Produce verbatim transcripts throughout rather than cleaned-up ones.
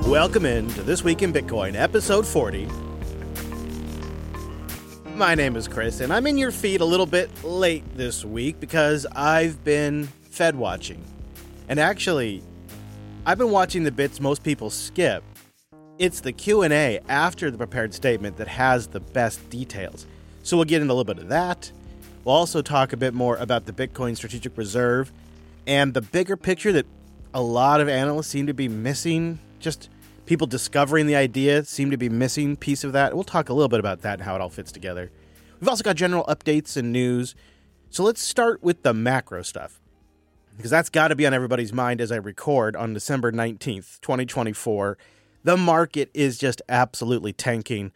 Welcome in to This Week in Bitcoin, episode forty. My name is Chris, and I'm in your feed a little bit late this week because I've been Fed watching. And actually, I've been watching the bits most people skip. It's the Q and A after the prepared statement that has the best details. So we'll get into a little bit of that. We'll also talk a bit more about the Bitcoin Strategic Reserve and the bigger picture that a lot of analysts seem to be missing. Just people discovering the idea seem to be missing piece of that. We'll talk a little bit about that and how it all fits together. We've also got general updates and news. So let's start with the macro stuff, because that's got to be on everybody's mind as I record on December nineteenth, twenty twenty-four. The market is just absolutely tanking,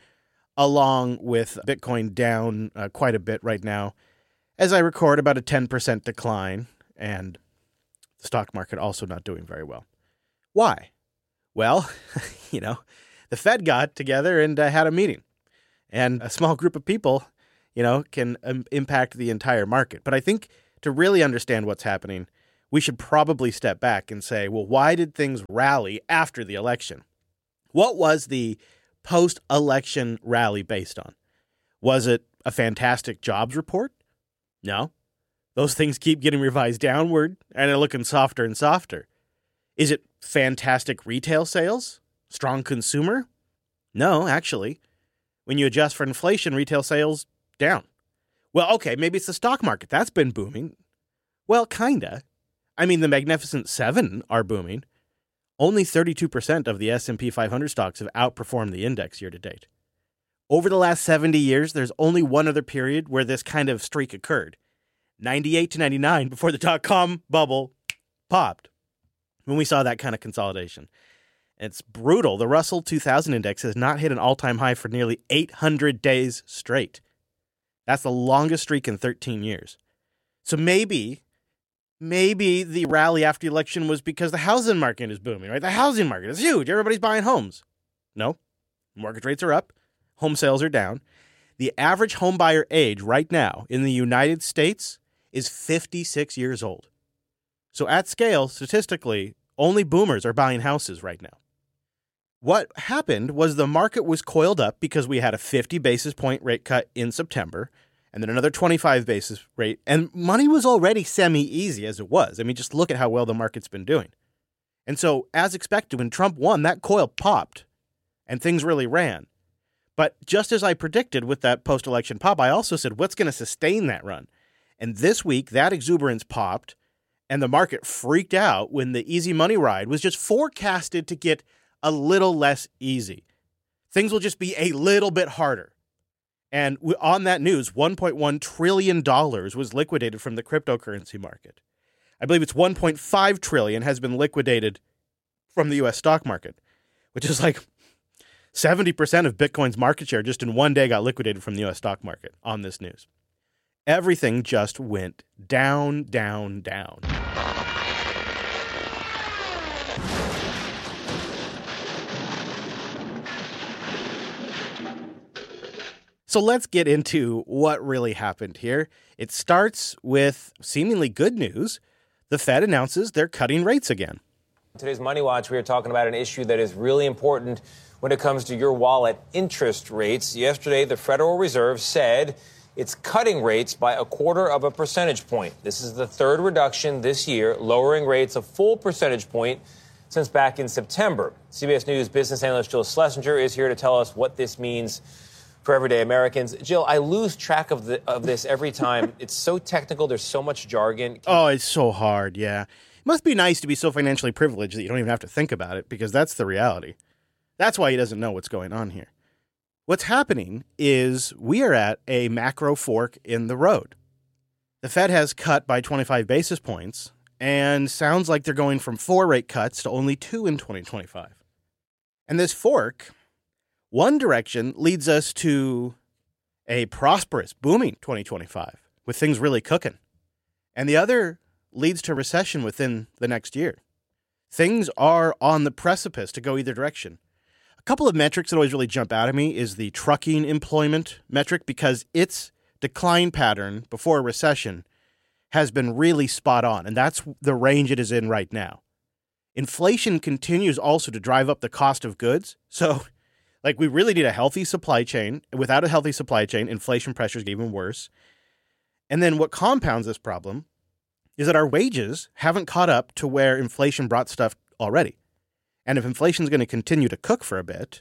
along with Bitcoin down uh, quite a bit right now. As I record, about a ten percent decline, and the stock market also not doing very well. Why? Well, you know, the Fed got together and uh, had a meeting, and a small group of people, you know, can um, impact the entire market. But I think to really understand what's happening, we should probably step back and say, well, why did things rally after the election? What was the post-election rally based on? Was it a fantastic jobs report? No. Those things keep getting revised downward, and they're looking softer and softer. Is it fantastic retail sales? Strong consumer? No, actually. When you adjust for inflation, retail sales down. Well, okay, maybe it's the stock market. That's been booming. Well, kinda. I mean, the Magnificent Seven are booming. Only thirty-two percent of the S and P five hundred stocks have outperformed the index year to date. Over the last seventy years, there's only one other period where this kind of streak occurred. ninety-eight to ninety-nine, before the dot-com bubble popped, when we saw that kind of consolidation. It's brutal. The Russell two thousand index has not hit an all-time high for nearly eight hundred days straight. That's the longest streak in thirteen years. So maybe, maybe the rally after the election was because the housing market is booming, right? The housing market is huge. Everybody's buying homes. No. Mortgage rates are up. Home sales are down. The average home buyer age right now in the United States is fifty-six years old. So at scale, statistically, only boomers are buying houses right now. What happened was the market was coiled up because we had a fifty basis point rate cut in September, and then another twenty-five basis rate, and money was already semi-easy as it was. I mean, just look at how well the market's been doing. And so, as expected, when Trump won, that coil popped, and things really ran. But just as I predicted with that post-election pop, I also said, what's going to sustain that run? And this week, that exuberance popped, and the market freaked out when the easy money ride was just forecasted to get a little less easy. Things will just be a little bit harder. And on that news, one point one trillion dollars was liquidated from the cryptocurrency market. I believe it's one point five trillion dollars has been liquidated from the U S stock market, which is like seventy percent of Bitcoin's market share just in one day got liquidated from the U S stock market on this news. Everything just went down, down, down. So let's get into what really happened here. It starts with seemingly good news. The Fed announces they're cutting rates again. Today's Money Watch, we are talking about an issue that is really important when it comes to your wallet, interest rates. Yesterday, the Federal Reserve said it's cutting rates by a quarter of a percentage point. This is the third reduction this year, lowering rates a full percentage point since back in September. C B S News business analyst Jill Schlesinger is here to tell us what this means for everyday Americans. Jill, I lose track of the of this every time. It's so technical. There's so much jargon. Oh, it's so hard, yeah. It must be nice to be so financially privileged that you don't even have to think about it, because that's the reality. That's why he doesn't know what's going on here. What's happening is we are at a macro fork in the road. The Fed has cut by twenty-five basis points, and sounds like they're going from four rate cuts to only two in twenty twenty-five. And this fork, one direction leads us to a prosperous, booming twenty twenty-five, with things really cooking. And the other leads to recession within the next year. Things are on the precipice to go either direction. A couple of metrics that always really jump out at me is the trucking employment metric, because its decline pattern before a recession has been really spot on, and that's the range it is in right now. Inflation continues also to drive up the cost of goods. So, like, we really need a healthy supply chain. Without a healthy supply chain, inflation pressures get even worse. And then what compounds this problem is that our wages haven't caught up to where inflation brought stuff already. And if inflation is going to continue to cook for a bit,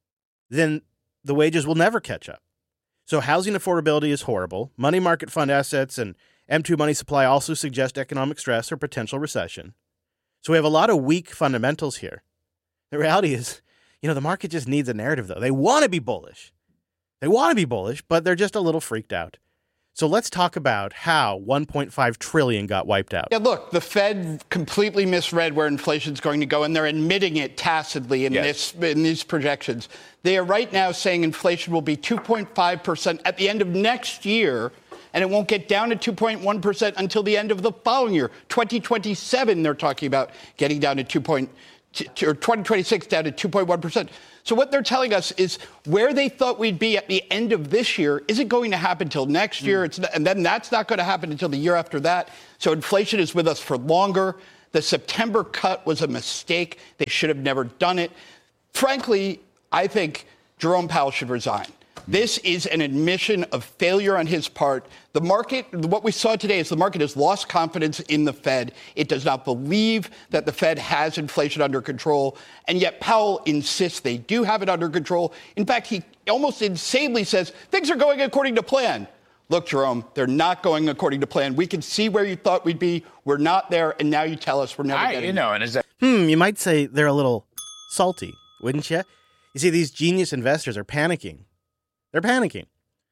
then the wages will never catch up. So housing affordability is horrible. Money market fund assets and M two money supply also suggest economic stress or potential recession. So we have a lot of weak fundamentals here. The reality is, you know, the market just needs a narrative, though. They want to be bullish. They want to be bullish, but they're just a little freaked out. So let's talk about how one point five trillion dollars got wiped out. Yeah, look, the Fed completely misread where inflation is going to go, and they're admitting it tacitly in yes. this in these projections. They are right now saying inflation will be two point five percent at the end of next year, and it won't get down to two point one percent until the end of the following year. twenty twenty-seven, they're talking about getting down to two point, or twenty twenty-six down to two point one percent. So what they're telling us is where they thought we'd be at the end of this year isn't going to happen until next year. Mm. It's not, and then that's not going to happen until the year after that. So inflation is with us for longer. The September cut was a mistake. They should have never done it. Frankly, I think Jerome Powell should resign. This is an admission of failure on his part. The market, what we saw today is the market has lost confidence in the Fed. It does not believe that the Fed has inflation under control. And yet Powell insists they do have it under control. In fact, he almost insanely says things are going according to plan. Look, Jerome, they're not going according to plan. We can see where you thought we'd be. We're not there. And now you tell us we're never I, getting you know, and is that- Hmm, you might say they're a little salty, wouldn't you? You see, these genius investors are panicking. They're panicking.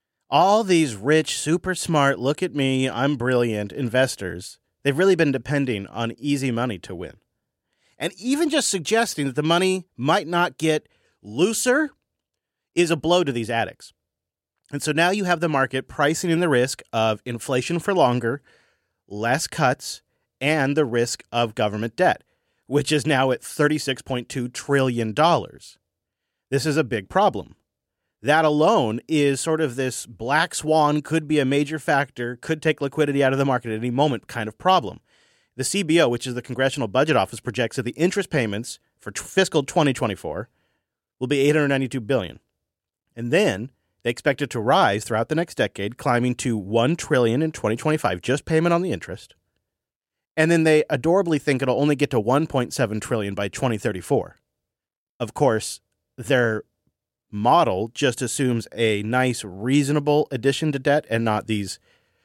All these rich, super smart, look at me, I'm brilliant investors, they've really been depending on easy money to win. And even just suggesting that the money might not get looser is a blow to these addicts. And so now you have the market pricing in the risk of inflation for longer, less cuts, and the risk of government debt, which is now at thirty-six point two trillion dollars. This is a big problem. That alone is sort of this black swan, could be a major factor, could take liquidity out of the market at any moment kind of problem. The C B O, which is the Congressional Budget Office, projects that the interest payments for t- fiscal twenty twenty-four will be eight hundred ninety-two billion dollars. And then they expect it to rise throughout the next decade, climbing to one trillion dollars in twenty twenty-five, just payment on the interest. And then they adorably think it'll only get to one point seven trillion dollars by twenty thirty-four. Of course, they're model just assumes a nice, reasonable addition to debt and not these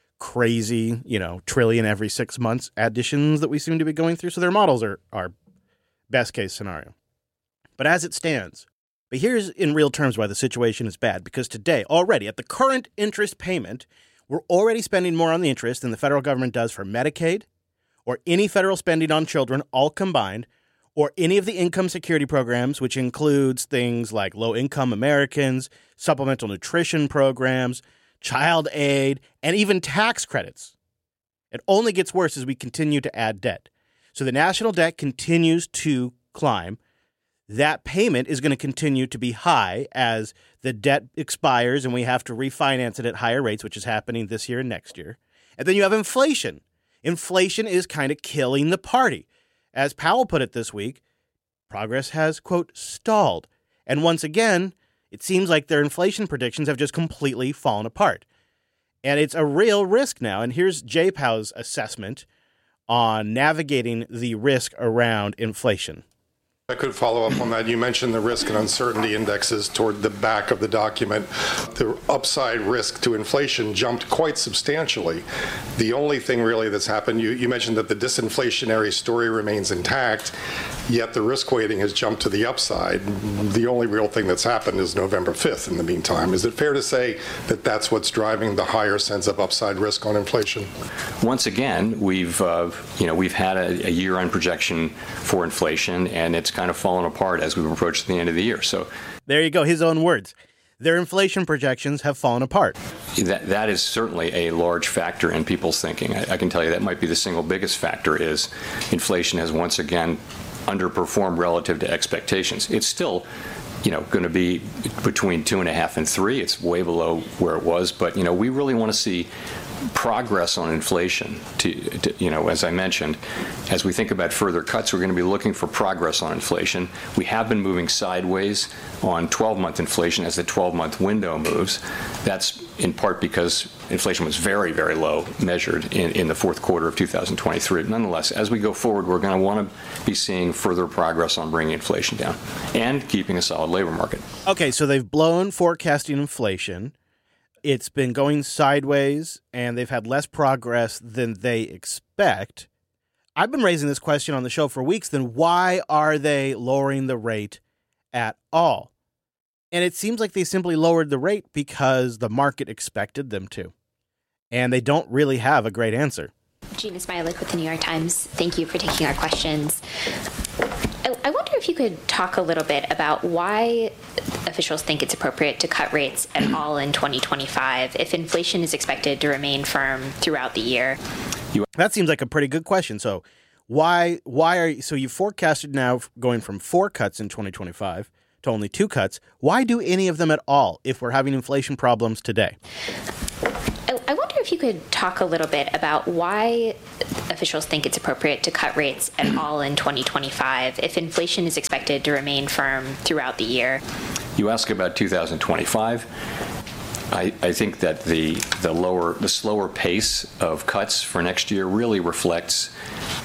crazy, you know, trillion every six months additions that we seem to be going through. So their models are our best case scenario. But as it stands, but here's in real terms why the situation is bad, because today, already at the current interest payment, we're already spending more on the interest than the federal government does for Medicaid or any federal spending on children all combined, or any of the income security programs, which includes things like low-income Americans, supplemental nutrition programs, child aid, and even tax credits. It only gets worse as we continue to add debt. So the national debt continues to climb. That payment is going to continue to be high as the debt expires and we have to refinance it at higher rates, which is happening this year and next year. And then you have inflation. Inflation is kind of killing the party. As Powell put it this week, progress has, quote, stalled. And once again, it seems like their inflation predictions have just completely fallen apart. And it's a real risk now. And here's Jay Powell's assessment on navigating the risk around inflation. I could follow up on that. You mentioned the risk and uncertainty indexes toward the back of the document. The upside risk to inflation jumped quite substantially. The only thing really that's happened, you, you mentioned that the disinflationary story remains intact, yet the risk weighting has jumped to the upside. The only real thing that's happened is November fifth in the meantime. Is it fair to say that that's what's driving the higher sense of upside risk on inflation? Once again, we've, uh, you know, we've had a, a year-end projection for inflation, and it's kind of fallen apart as we've approached the end of the year. So there you go, his own words. Their inflation projections have fallen apart. That that is certainly a large factor in people's thinking. I, I can tell you that might be the single biggest factor is inflation has once again underperformed relative to expectations. It's still, you know, going to be between two and a half and three. It's way below where it was. But, you know, we really want to see progress on inflation, to, to, you know, as I mentioned, as we think about further cuts, we're going to be looking for progress on inflation. We have been moving sideways on twelve-month inflation as the twelve-month window moves. That's in part because inflation was very, very low measured in, in the fourth quarter of two thousand twenty-three. Nonetheless, as we go forward, we're going to want to be seeing further progress on bringing inflation down and keeping a solid labor market. Okay, so they've blown forecasting inflation. It's been going sideways, and they've had less progress than they expect. I've been raising this question on the show for weeks. Then why are they lowering the rate at all? And it seems like they simply lowered the rate because the market expected them to. And they don't really have a great answer. Gina Smialik with the New York Times. Thank you for taking our questions. I, I wonder if you could talk a little bit about why officials think it's appropriate to cut rates at all in twenty twenty-five if inflation is expected to remain firm throughout the year. That seems like a pretty good question. So why why are you, so you forecasted now going from four cuts in twenty twenty-five to only two cuts. Why do any of them at all if we're having inflation problems today? I wonder if you could talk a little bit about why officials think it's appropriate to cut rates at all in twenty twenty-five if inflation is expected to remain firm throughout the year. You ask about two thousand twenty-five. I, I think that the the lower, the slower pace of cuts for next year really reflects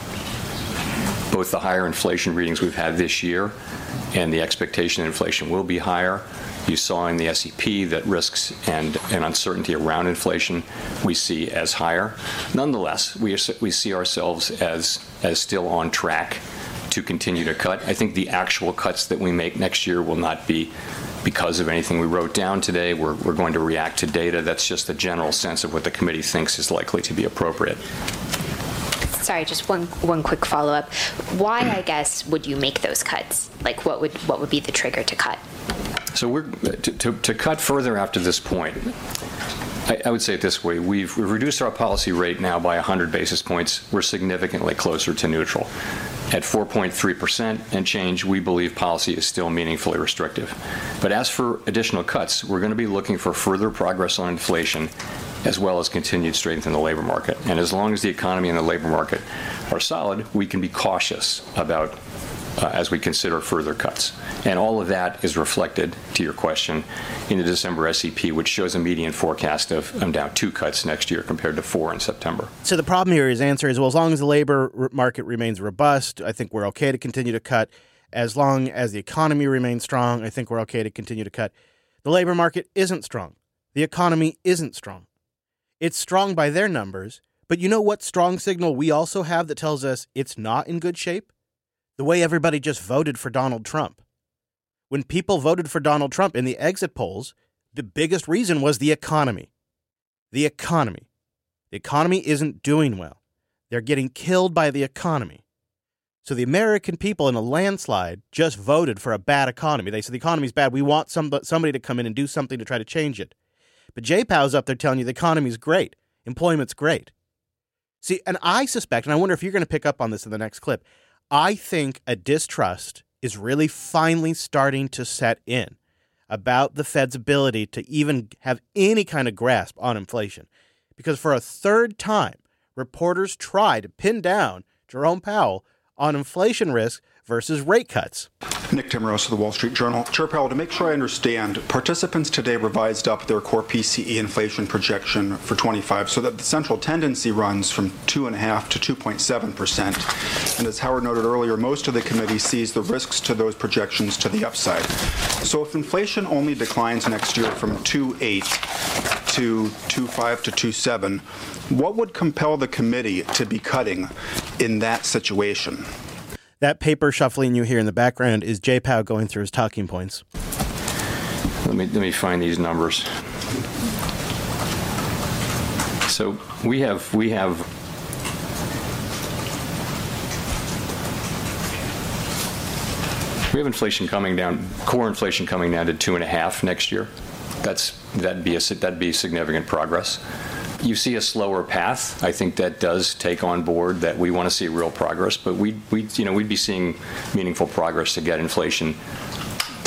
both the higher inflation readings we've had this year and the expectation that inflation will be higher. You saw in the S E P that risks and, and uncertainty around inflation we see as higher. Nonetheless, we, are, we see ourselves as, as still on track to continue to cut. I think the actual cuts that we make next year will not be because of anything we wrote down today. We're, we're going to react to data. That's just a general sense of what the committee thinks is likely to be appropriate. Sorry, just one one quick follow-up. Why, I guess, would you make those cuts? Like, what would what would be the trigger to cut? So we're to, to, to cut further after this point. I, I would say it this way: we've, we've reduced our policy rate now by one hundred basis points. We're significantly closer to neutral. At four point three percent and change, we believe policy is still meaningfully restrictive. But as for additional cuts, we're going to be looking for further progress on inflation, as well as continued strength in the labor market. And as long as the economy and the labor market are solid, we can be cautious about uh, as we consider further cuts. And all of that is reflected, to your question, in the December S E P, which shows a median forecast of um, down two cuts next year compared to four in September. So the problem here, his answer is, well, as long as the labor r- market remains robust, I think we're okay to continue to cut. As long as the economy remains strong, I think we're okay to continue to cut. The labor market isn't strong. The economy isn't strong. It's strong by their numbers, but you know what strong signal we also have that tells us it's not in good shape? The way everybody just voted for Donald Trump. When people voted for Donald Trump in the exit polls, the biggest reason was the economy. The economy. The economy isn't doing well. They're getting killed by the economy. So the American people in a landslide just voted for a bad economy. They said the economy's bad. We want some, somebody to come in and do something to try to change it. But J POW's up there telling you the economy's great. Employment's great. See, and I suspect, and I wonder if you're going to pick up on this in the next clip, I think a distrust is really finally starting to set in about the Fed's ability to even have any kind of grasp on inflation. Because for a third time, reporters try to pin down Jerome Powell on inflation risk versus rate cuts. Nick Timmeros of the Wall Street Journal. Chair Powell, to make sure I understand, participants today revised up their core P C E inflation projection for twenty-five so that the central tendency runs from two point five to two point seven percent. And as Howard noted earlier, most of the committee sees the risks to those projections to the upside. So if inflation only declines next year from two point eight to two point five to two point seven, what would compel the committee to be cutting in that situation? That paper shuffling you hear in the background is J POW going through his talking points. Let me let me find these numbers. So we have we have we have inflation coming down, core inflation coming down to two and a half next year. That's that'd be a that'd be significant progress. You see a slower path. I think that does take on board that we want to see real progress, but we we you know we'd be seeing meaningful progress to get inflation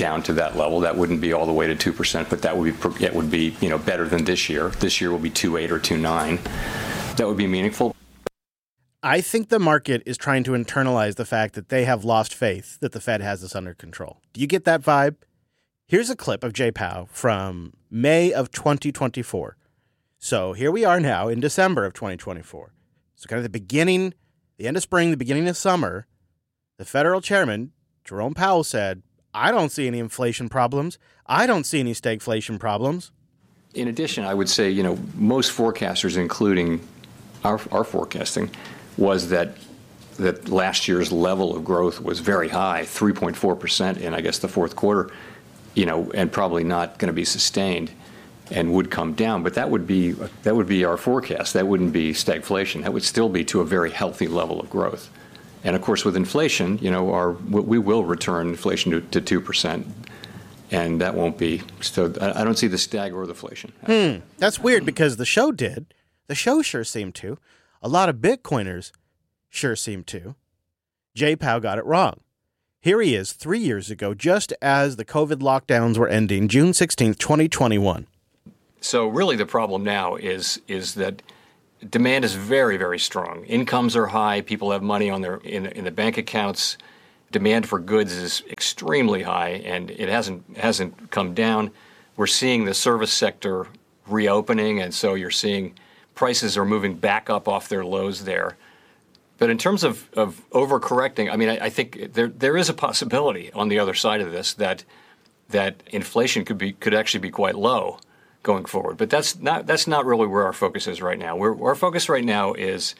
down to that level. That wouldn't be all the way to two percent, but that would be it would be you know better than this year. This year will be two point eight or two point nine. That would be meaningful. I think the market is trying to internalize the fact that they have lost faith that the Fed has this under control. Do you get that vibe? Here's a clip of Jay Powell from May of twenty twenty-four. So here we are now in December of twenty twenty-four. So kind of the beginning, the end of spring, the beginning of summer, the federal chairman, Jerome Powell, said, I don't see any inflation problems. I don't see any stagflation problems. In addition, I would say, you know, most forecasters, including our, our forecasting, was that that last year's level of growth was very high, three point four percent in, I guess, the fourth quarter, you know, and probably not going to be sustained and would come down. But that would be that would be our forecast. That wouldn't be stagflation. That would still be to a very healthy level of growth. And, of course, with inflation, you know, our we will return inflation to, to two percent. And that won't be. So I don't see the stag or the inflation. Hmm. That's weird because the show did. The show sure seemed to. A lot of Bitcoiners sure seem to. Jay Powell got it wrong. Here he is three years ago, just as the COVID lockdowns were ending, June sixteenth, twenty twenty-one. So really the problem now is is that demand is very, very strong. Incomes are high. People have money on their in, in the bank accounts. Demand for goods is extremely high, and it hasn't hasn't come down. We're seeing the service sector reopening, and so you're seeing prices are moving back up off their lows there. But in terms of, of overcorrecting, I mean, I, I think there there is a possibility on the other side of this that that inflation could be could actually be quite low going forward. But that's not that's not really where our focus is right now. We're, our focus right now is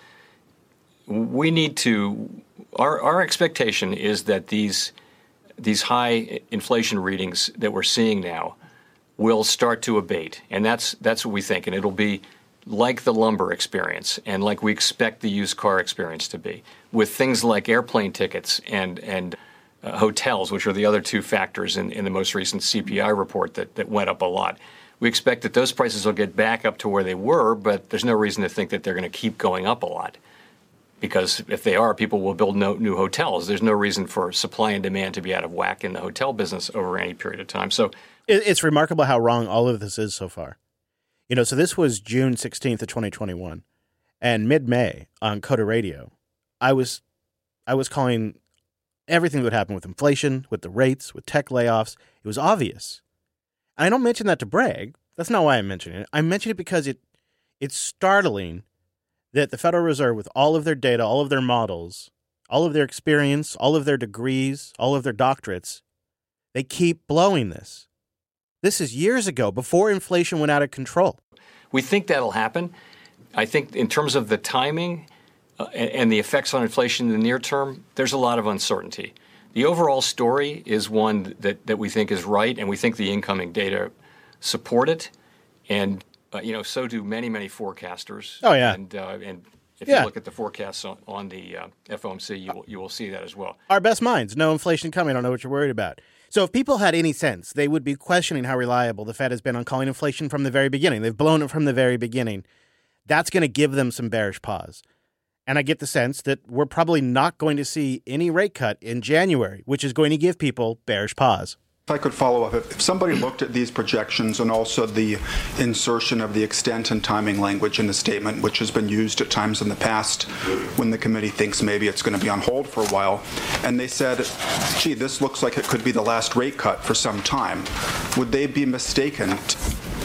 we need to our our expectation is that these these high inflation readings that we're seeing now will start to abate, and that's that's what we think, and it'll be like the lumber experience and like we expect the used car experience to be, with things like airplane tickets and and uh, hotels, which are the other two factors in, in the most recent C P I report that, that went up a lot. We expect that those prices will get back up to where they were, but there's no reason to think that they're going to keep going up a lot. Because if they are, people will build no, new hotels. There's no reason for supply and demand to be out of whack in the hotel business over any period of time. So it's remarkable how wrong all of this is so far. You know, so this was June sixteenth of twenty twenty-one, and mid-May on Coda Radio, I was I was calling everything that would happen with inflation, with the rates, with tech layoffs. It was obvious. And I don't mention that to brag. That's not why I'm mentioning it. I mention it because it it's startling that the Federal Reserve, with all of their data, all of their models, all of their experience, all of their degrees, all of their doctorates, they keep blowing this. This is years ago, before inflation went out of control. We think that'll happen. I think in terms of the timing uh, and, and the effects on inflation in the near term, there's a lot of uncertainty. The overall story is one that, that we think is right, and we think the incoming data support it. And, uh, you know, so do many, many forecasters. Oh, yeah. And, uh, and if yeah. you look at the forecasts on, on the uh, F O M C, you will, you will see that as well. Our best minds, no inflation coming. I don't know what you're worried about. So if people had any sense, they would be questioning how reliable the Fed has been on calling inflation from the very beginning. They've blown it from the very beginning. That's going to give them some bearish pause. And I get the sense that we're probably not going to see any rate cut in January, which is going to give people bearish pause. If I could follow up, if somebody looked at these projections and also the insertion of the extent and timing language in the statement, which has been used at times in the past when the committee thinks maybe it's going to be on hold for a while, and they said, gee, this looks like it could be the last rate cut for some time, would they be mistaken t-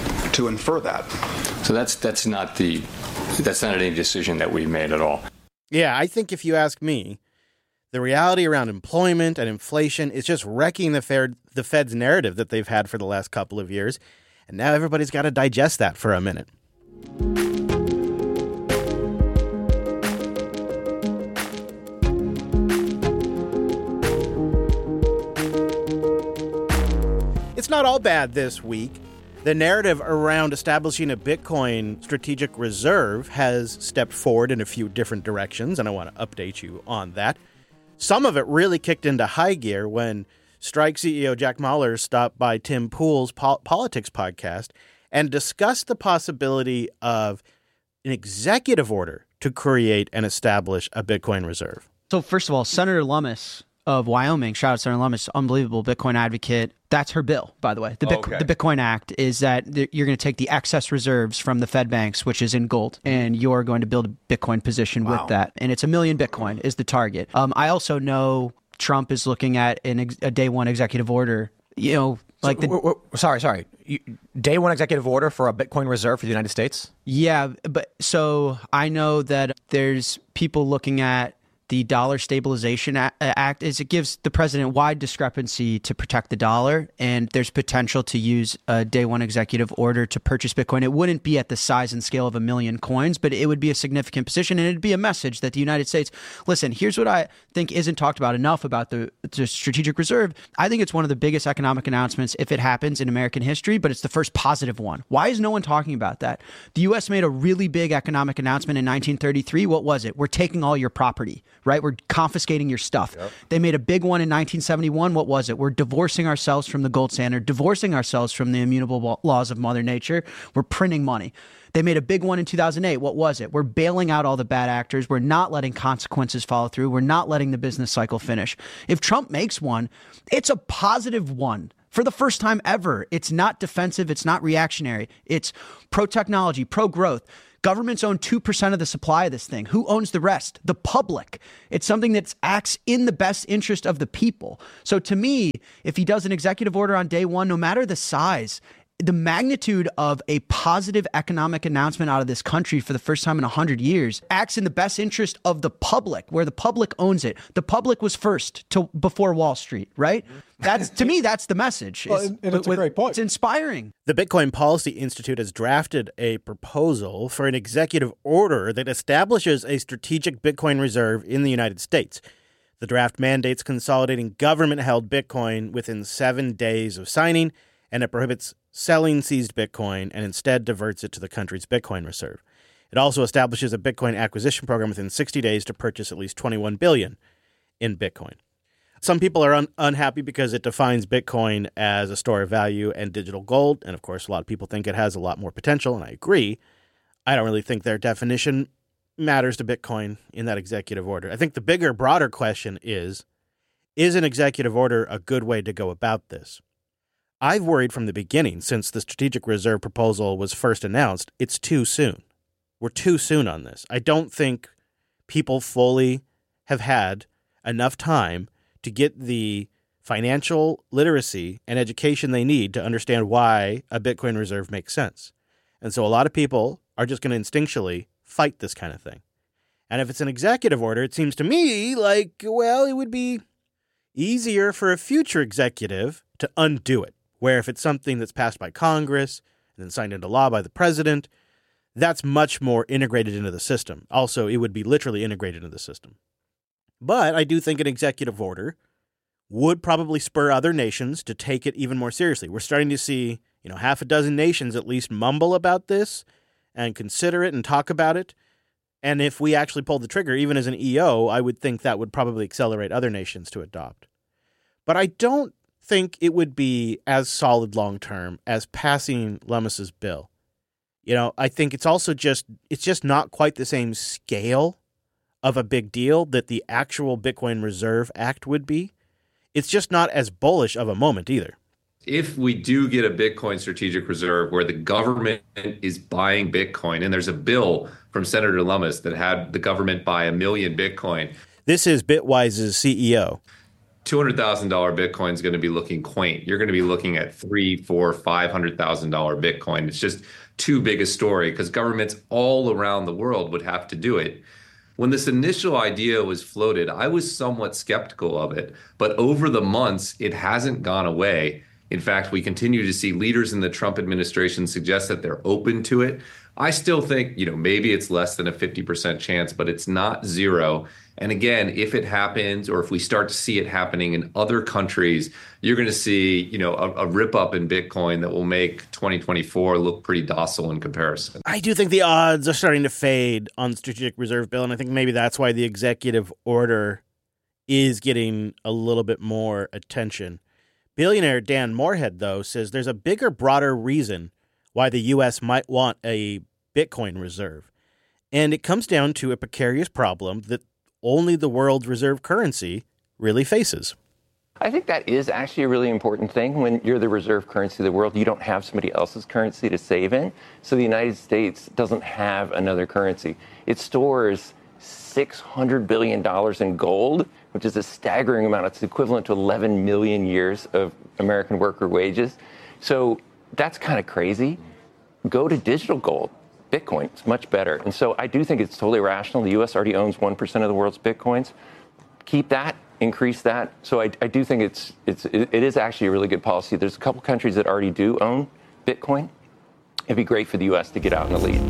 to infer that? So that's that's not the that's not any decision that we made at all. Yeah, I think if you ask me, the reality around employment and inflation is just wrecking the Fed, the Fed's narrative that they've had for the last couple of years. And now everybody's got to digest that for a minute. It's not all bad this week. The narrative around establishing a Bitcoin strategic reserve has stepped forward in a few different directions, and I want to update you on that. Some of it really kicked into high gear when Strike C E O Jack Mallers stopped by Tim Pool's Pol- Politics podcast and discussed the possibility of an executive order to create and establish a Bitcoin reserve. So first of all, Senator Lummis of Wyoming, shout out Senator Lummis, unbelievable Bitcoin advocate. That's her bill, by the way. The, Bitcoin, okay. the Bitcoin Act is that you're going to take the excess reserves from the Fed banks, which is in gold, and you're going to build a Bitcoin position wow. with that. And it's a million Bitcoin is the target. Um, I also know Trump is looking at an ex- a day one executive order, you know, like so, the, w- w- sorry, sorry. You, day one executive order for a Bitcoin reserve for the United States? Yeah, but so I know that there's people looking at the Dollar Stabilization Act is it gives the president wide discrepancy to protect the dollar, and there's potential to use a day one executive order to purchase Bitcoin. It wouldn't be at the size and scale of a million coins, but it would be a significant position, and it'd be a message that the United States, listen, here's what I think isn't talked about enough about the, the strategic reserve. I think it's one of the biggest economic announcements if it happens in American history, but it's the first positive one. Why is no one talking about that? The U S made a really big economic announcement in nineteen thirty-three. What was it? We're taking all your property. Right? We're confiscating your stuff. Yep. They made a big one in nineteen seventy-one. What was it? We're divorcing ourselves from the gold standard, divorcing ourselves from the immutable laws of Mother Nature. We're printing money. They made a big one in two thousand eight. What was it? We're bailing out all the bad actors. We're not letting consequences follow through. We're not letting the business cycle finish. If Trump makes one, it's a positive one. For the first time ever, it's not defensive. It's not reactionary. It's pro-technology, pro-growth. Governments own two percent of the supply of this thing. Who owns the rest? The public. It's something that acts in the best interest of the people. So to me, if he does an executive order on day one, no matter the size, the magnitude of a positive economic announcement out of this country for the first time in one hundred years acts in the best interest of the public, where the public owns it. The public was first to before Wall Street, right? That's to me, that's the message. Well, and it's with, a great point. It's inspiring. The Bitcoin Policy Institute has drafted a proposal for an executive order that establishes a strategic Bitcoin reserve in the United States. The draft mandates consolidating government-held Bitcoin within seven days of signing, and it prohibits selling seized Bitcoin and instead diverts it to the country's Bitcoin reserve. It also establishes a Bitcoin acquisition program within sixty days to purchase at least twenty-one billion dollars in Bitcoin. Some people are un- unhappy because it defines Bitcoin as a store of value and digital gold. And of course, a lot of people think it has a lot more potential, and I agree. I don't really think their definition matters to Bitcoin in that executive order. I think the bigger, broader question is, is an executive order a good way to go about this? I've worried from the beginning, since the strategic reserve proposal was first announced, it's too soon. We're too soon on this. I don't think people fully have had enough time to get the financial literacy and education they need to understand why a Bitcoin reserve makes sense. And so a lot of people are just going to instinctually fight this kind of thing. And if it's an executive order, it seems to me like, well, it would be easier for a future executive to undo it. Where if it's something that's passed by Congress and then signed into law by the president, that's much more integrated into the system. Also, it would be literally integrated into the system. But I do think an executive order would probably spur other nations to take it even more seriously. We're starting to see, you know, half a dozen nations at least mumble about this and consider it and talk about it. And if we actually pulled the trigger, even as an E O, I would think that would probably accelerate other nations to adopt. But I don't think it would be as solid long-term as passing Lummis's bill. You know, I think it's also just, it's just not quite the same scale of a big deal that the actual Bitcoin Reserve Act would be. It's just not as bullish of a moment either. If we do get a Bitcoin strategic reserve where the government is buying Bitcoin, and there's a bill from Senator Lummis that had the government buy a million Bitcoin. This is Bitwise's C E O. two hundred thousand dollars Bitcoin is going to be looking quaint. You're going to be looking at three, four, five hundred thousand dollars Bitcoin. It's just too big a story because governments all around the world would have to do it. When this initial idea was floated, I was somewhat skeptical of it, but over the months, it hasn't gone away. In fact, we continue to see leaders in the Trump administration suggest that they're open to it. I still think, you know, maybe it's less than a fifty percent chance, but it's not zero. And again, if it happens, or if we start to see it happening in other countries, you're going to see, you know, a, a rip up in Bitcoin that will make twenty twenty-four look pretty docile in comparison. I do think the odds are starting to fade on the strategic reserve bill, and I think maybe that's why the executive order is getting a little bit more attention. Billionaire Dan Morehead, though, says there's a bigger, broader reason why the U S might want a Bitcoin reserve. And it comes down to a precarious problem that only the world's reserve currency really faces. I think that is actually a really important thing. When you're the reserve currency of the world, you don't have somebody else's currency to save in. So the United States doesn't have another currency. It stores six hundred billion dollars in gold, which is a staggering amount. It's equivalent to eleven million years of American worker wages. So that's kind of crazy. Go to digital gold. Bitcoin, it's much better. And so I do think it's totally rational. The U S already owns one percent of the world's Bitcoins. Keep that. Increase that. So I, I do think it's it's it is actually a really good policy. There's a couple countries that already do own Bitcoin. It'd be great for the U S to get out in the lead.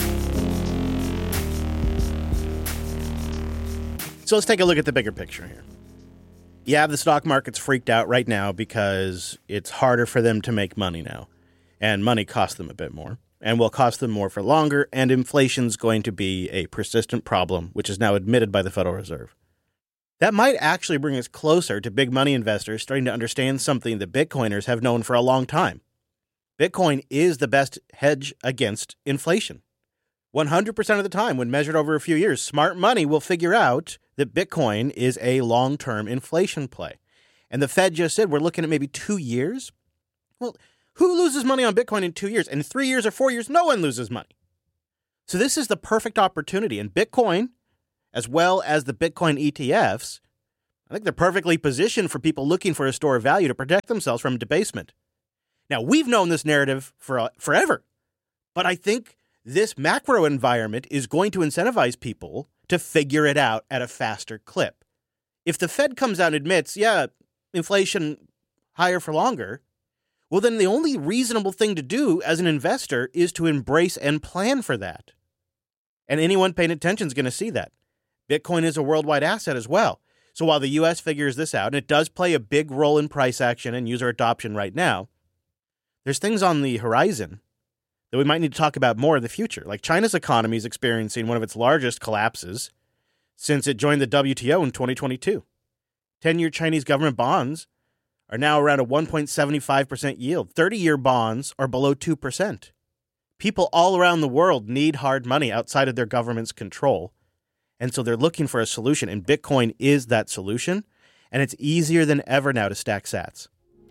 So let's take a look at the bigger picture here. You have the stock market's freaked out right now because it's harder for them to make money now. And money costs them a bit more and will cost them more for longer. And inflation's going to be a persistent problem, which is now admitted by the Federal Reserve. That might actually bring us closer to big money investors starting to understand something that Bitcoiners have known for a long time. Bitcoin is the best hedge against inflation. one hundred percent of the time, when measured over a few years, smart money will figure out that Bitcoin is a long-term inflation play. And the Fed just said we're looking at maybe two years. Well, who loses money on Bitcoin in two years? In three years or four years, no one loses money. So this is the perfect opportunity. And Bitcoin, as well as the Bitcoin E T Fs, I think they're perfectly positioned for people looking for a store of value to protect themselves from debasement. Now, we've known this narrative for uh, forever, but I think this macro environment is going to incentivize people to figure it out at a faster clip. If the Fed comes out and admits, yeah, inflation higher for longer, well, then the only reasonable thing to do as an investor is to embrace and plan for that. And anyone paying attention is going to see that. Bitcoin is a worldwide asset as well. So while the U S figures this out, and it does play a big role in price action and user adoption right now, there's things on the horizon that we might need to talk about more in the future. Like China's economy is experiencing one of its largest collapses since it joined the W T O in twenty twenty-two. ten-year Chinese government bonds are now around a one point seven five percent yield. thirty-year bonds are below two percent. People all around the world need hard money outside of their government's control. And so they're looking for a solution, and Bitcoin is that solution. And it's easier than ever now to stack sats.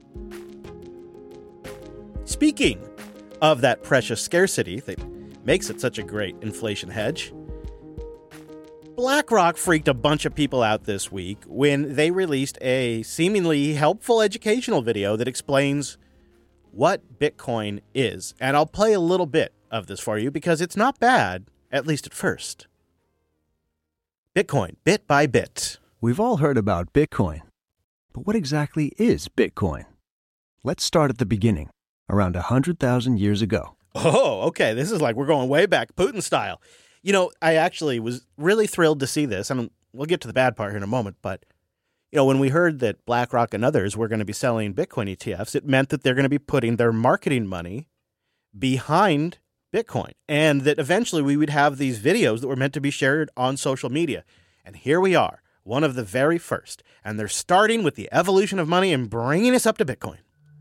Speaking of that precious scarcity that makes it such a great inflation hedge, BlackRock freaked a bunch of people out this week when they released a seemingly helpful educational video that explains what Bitcoin is. And I'll play a little bit of this for you because it's not bad, at least at first. Bitcoin, bit by bit. We've all heard about Bitcoin, but what exactly is Bitcoin? Let's start at the beginning, around one hundred thousand years ago. Oh, okay. This is like we're going way back, Putin style. You know, I actually was really thrilled to see this. I mean, we'll get to the bad part here in a moment, but, you know, when we heard that BlackRock and others were going to be selling Bitcoin E T Fs, it meant that they're going to be putting their marketing money behind Bitcoin, and that eventually we would have these videos that were meant to be shared on social media. And here we are, one of the very first. And they're starting with the evolution of money and bringing us up to Bitcoin.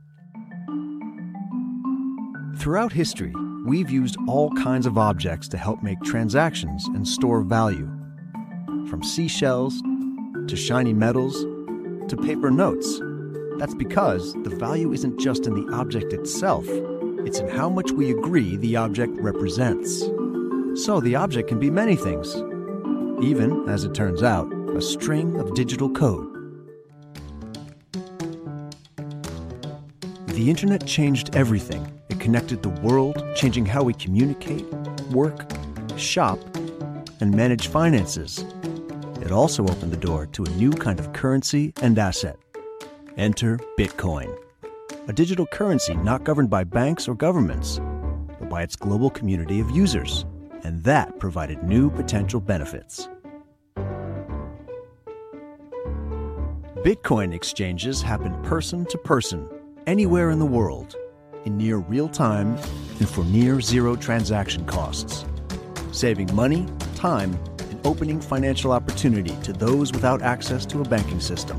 Throughout history, we've used all kinds of objects to help make transactions and store value. From seashells to shiny metals to paper notes. That's because the value isn't just in the object itself. It's in how much we agree the object represents. So the object can be many things. Even, as it turns out, a string of digital code. The internet changed everything. It connected the world, changing how we communicate, work, shop, and manage finances. It also opened the door to a new kind of currency and asset. Enter Bitcoin. A digital currency not governed by banks or governments, but by its global community of users. And that provided new potential benefits. Bitcoin exchanges happen person to person, anywhere in the world, in near real time and for near zero transaction costs, saving money, time, and opening financial opportunity to those without access to a banking system.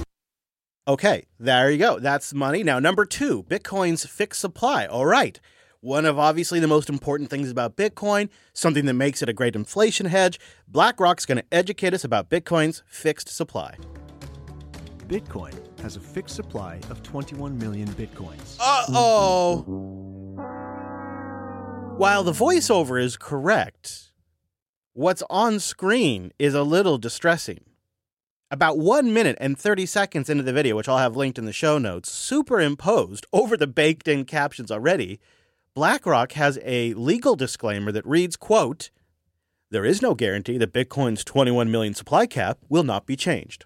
Okay, there you go. That's money. Now, number two, Bitcoin's fixed supply. All right. One of obviously the most important things about Bitcoin, something that makes it a great inflation hedge. BlackRock's going to educate us about Bitcoin's fixed supply. Bitcoin has a fixed supply of twenty-one million Bitcoins. Uh-oh. While the voiceover is correct, what's on screen is a little distressing. About one minute and thirty seconds into the video, which I'll have linked in the show notes, superimposed over the baked-in captions already, BlackRock has a legal disclaimer that reads, quote, "There is no guarantee that Bitcoin's twenty-one million supply cap will not be changed."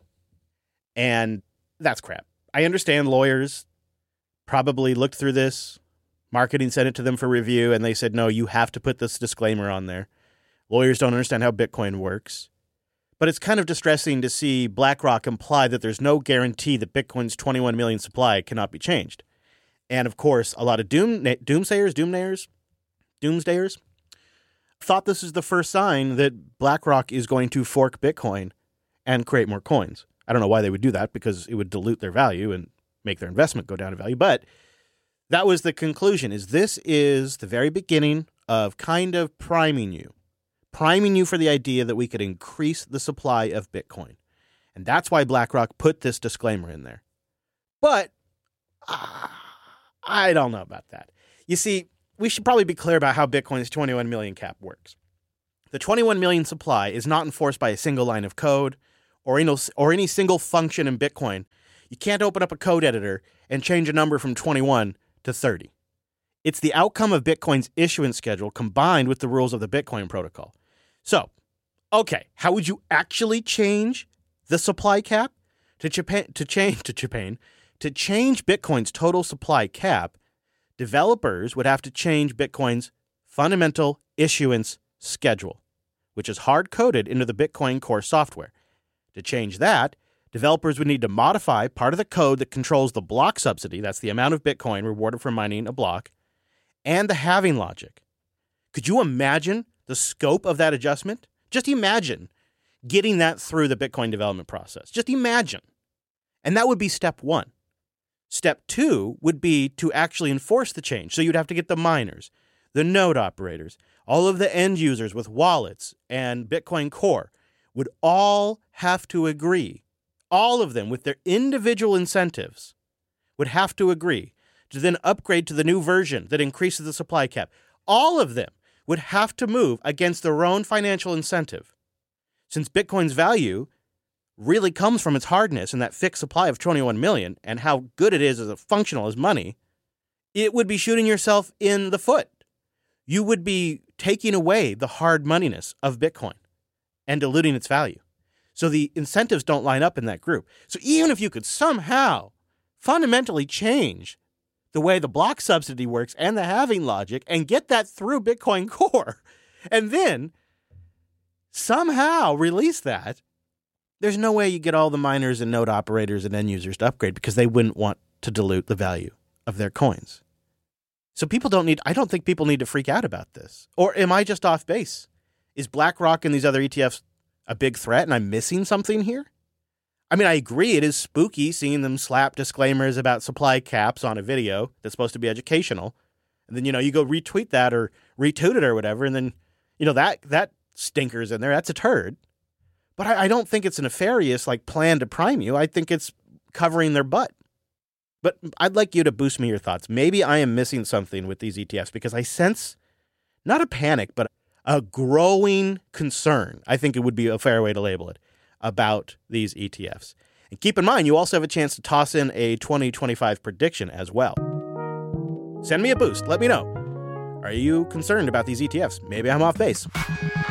And that's crap. I understand lawyers probably looked through this, marketing sent it to them for review, and they said, no, you have to put this disclaimer on there. Lawyers don't understand how Bitcoin works. But it's kind of distressing to see BlackRock imply that there's no guarantee that Bitcoin's twenty-one million supply cannot be changed. And of course, a lot of doom, doomsayers, doomnayers, doomsdayers thought this is the first sign that BlackRock is going to fork Bitcoin and create more coins. I don't know why they would do that, because it would dilute their value and make their investment go down in value. But that was the conclusion, is this is the very beginning of kind of priming you, priming you for the idea that we could increase the supply of Bitcoin. And that's why BlackRock put this disclaimer in there. But uh, I don't know about that. You see, we should probably be clear about how Bitcoin's twenty-one million cap works. The twenty-one million supply is not enforced by a single line of code or any, or any single function in Bitcoin. You can't open up a code editor and change a number from twenty-one to thirty. It's the outcome of Bitcoin's issuance schedule combined with the rules of the Bitcoin protocol. So, okay, how would you actually change the supply cap? To Japan, to change to Japan, to change Bitcoin's total supply cap, developers would have to change Bitcoin's fundamental issuance schedule, which is hard-coded into the Bitcoin core software. To change that, developers would need to modify part of the code that controls the block subsidy, that's the amount of Bitcoin rewarded for mining a block, and the halving logic. Could you imagine the scope of that adjustment? Just imagine getting that through the Bitcoin development process. Just imagine. And that would be step one. Step two would be to actually enforce the change. So you'd have to get the miners, the node operators, all of the end users with wallets and Bitcoin Core would all have to agree. All of them with their individual incentives would have to agree to then upgrade to the new version that increases the supply cap. All of them would have to move against their own financial incentive. Since Bitcoin's value really comes from its hardness and that fixed supply of twenty-one million and how good it is as a functional as money, it would be shooting yourself in the foot. You would be taking away the hard moneyness of Bitcoin and diluting its value. So the incentives don't line up in that group. So even if you could somehow fundamentally change the way the block subsidy works and the halving logic and get that through Bitcoin Core and then somehow release that, there's no way you get all the miners and node operators and end users to upgrade because they wouldn't want to dilute the value of their coins. So people don't need, I don't think people need to freak out about this. Or am I just off base? Is BlackRock and these other E T Fs a big threat and I'm missing something here? I mean, I agree it is spooky seeing them slap disclaimers about supply caps on a video that's supposed to be educational. And then, you know, you go retweet that or retweet it or whatever. And then, you know, that that stinker's in there. That's a turd. But I, I don't think it's a nefarious, like, plan to prime you. I think it's covering their butt. But I'd like you to boost me your thoughts. Maybe I am missing something with these E T Fs because I sense not a panic, but a growing concern, I think it would be a fair way to label it, about these E T Fs. And keep in mind, you also have a chance to toss in a twenty twenty-five prediction as well. Send me a boost. Let me know. Are you concerned about these E T Fs? Maybe I'm off base.